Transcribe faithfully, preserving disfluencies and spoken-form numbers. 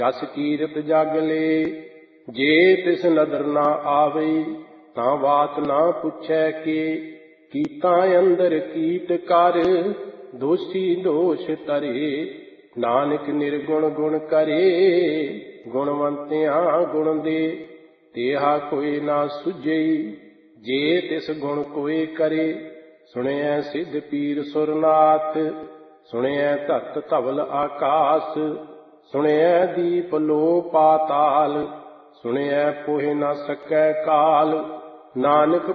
ਜਸ ਕੀਰਤ ਜਗ ਲੇ। ਜੇ ਤਿਸ ਨਦਰ ਨਾ ਆਵੇ ਤਾਂ ਬਾਤ ਨਾ ਪੁੱਛੈ ਕੇ। ਕੀਤਾ ਅੰਦਰ ਕੀਟ ਕਰ ਦੋਸ਼ੀ ਦੋਸ਼ ਧਰੇ। ਨਾਨਕ ਨਿਰਗੁਣ ਗੁਣ ਕਰੇ ਗੁਣਵੰਤਿਆਂ ਗੁਣ ਦੇ। ਤੇਹਾ ਕੋਈ ਨਾ ਸੁਝਈ ਜੇ ਤਿਸ ਗੁਣ ਕੋਇ ਕਰੇ। ਸੁਣਿਐ ਸਿੱਧ ਪੀਰ ਸੁਰਨਾਥ ਸੁਣਿਐ ਧਰਤ ਧਵਲ ਆਕਾਸ। ਸੁਣਿਐ ਦੀਪ ਲੋ ਪਾਤਾਲ ਸੁਣਿਐ ਪੋਹਿ ਨਾ ਸਕੈ ਕਾਲ। ਨਾਨਕ